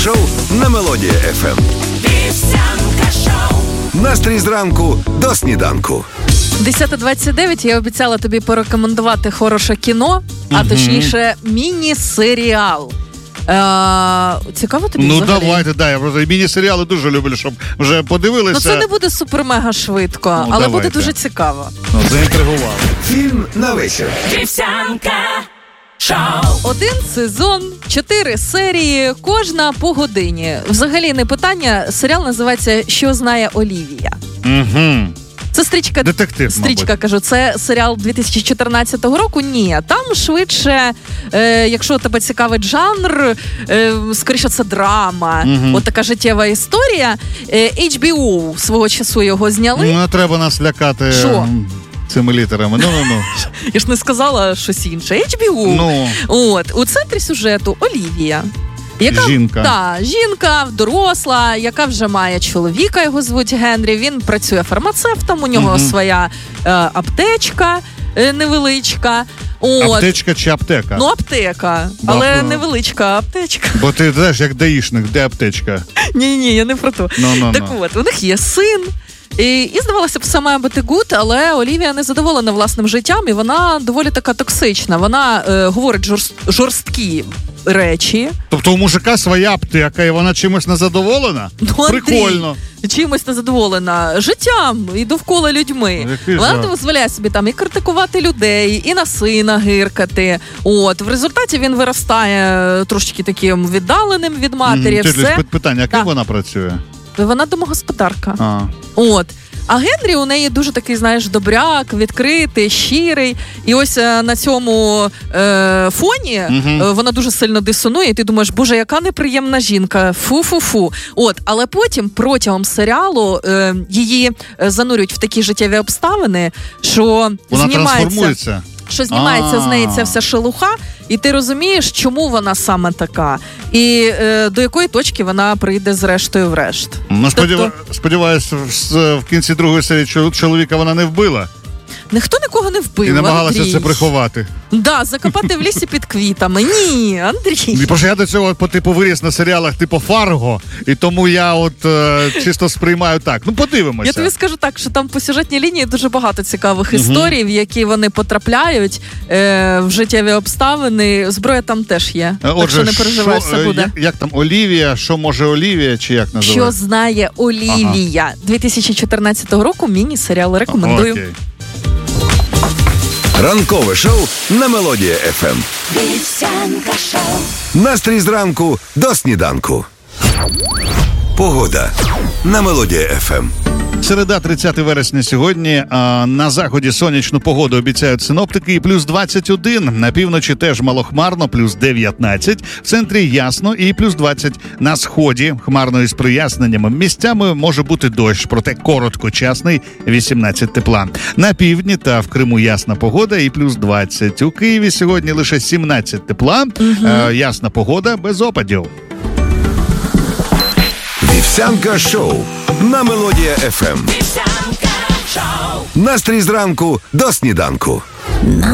шоу на Мелодія FM. Вівсянка шоу. Настрій зранку до сніданку. 10:29, я обіцяла тобі порекомендувати хороше кіно, а точніше міні-серіал. Цікаво тобі взагалі? Давайте, я просто міні-серіали дуже люблю, щоб вже подивилися. Це не буде супер-мега швидко, але давайте. буде дуже цікаво. Заінтригували. Фільм на вечір. Вівсянка шоу. 1 сезон, 4 серії, кожна по годині. Взагалі не питання, серіал називається «Що знає Олівія». Угу. Це стрічка, детектив, мабуть. Кажу, це серіал 2014 року. Ні, там швидше, якщо тебе цікавить жанр, скоріше це драма. От така життєва історія. HBO свого часу його зняли. Не треба нас лякати. Що? Цими літерами. Я ж не сказала щось інше. HBO. От, у центрі сюжету Олівія. Жінка. Жінка, доросла, яка вже має чоловіка, його звуть Генрі. Він працює фармацевтом, у нього своя аптечка невеличка. Аптечка чи аптека? Аптека, але невеличка аптечка. Бо ти знаєш, як даїшник, де аптечка? Ні, я не про то. Так от, у них є син. І здавалося б, все має бути гуд, але Олівія не задоволена власним життям, і вона доволі така токсична. Вона говорить жорсткі речі. Тобто у мужика своя аптека, і вона чимось незадоволена? Прикольно. Чимось незадоволена життям і довкола людьми. Вона дозволяє собі там і критикувати людей, і на сина гиркати. В результаті він виростає трошки таким віддаленим від матері. Питання, яким вона працює? Вона домогосподарка. А Генрі у неї дуже такий, знаєш, добряк, відкритий, щирий. І ось на цьому фоні вона дуже сильно дисонує. І ти думаєш, боже, яка неприємна жінка. Фу-фу-фу. Але потім протягом серіалу її занурюють в такі життєві обставини, що вона трансформується. Що знімається з неї ця вся шелуха, і ти розумієш, чому вона саме така, і до якої точки вона прийде зрештою врешт. Сподіваюсь, в кінці другої серії чоловіка вона не вбила. Ніхто нікого не вбив, і намагалася це приховати. Закопати в лісі під квітами. Ні, Андрій. Бо я до цього виріс на серіалах типу «Фарго», і тому я чисто сприймаю так. Подивимося. Я тобі скажу так, що там по сюжетній лінії дуже багато цікавих історій, в які вони потрапляють в життєві обставини. Зброя там теж є. Так що не переживай, все буде. Як там Олівія? Що може Олівія? Чи як називається? Що знає Олівія? 2014 року міні-серіал. Рекомендую. Окей. Ранкове шоу на Мелодія FM. Вівсянка шоу. Настрій зранку до сніданку. Погода на Мелодія FM. Середа, 30 вересня сьогодні. На заході сонячну погоду обіцяють синоптики і плюс 21. На півночі теж малохмарно, плюс 19. В центрі ясно і плюс 20. На сході хмарно із проясненнями. Місцями може бути дощ, проте короткочасний, 18 тепла. На півдні та в Криму ясна погода і плюс 20. У Києві сьогодні лише 17 тепла. Ясна погода без опадів. Вівсянка шоу на Мелодія FM. Вівсянка шоу. Настрій зранку до сніданку.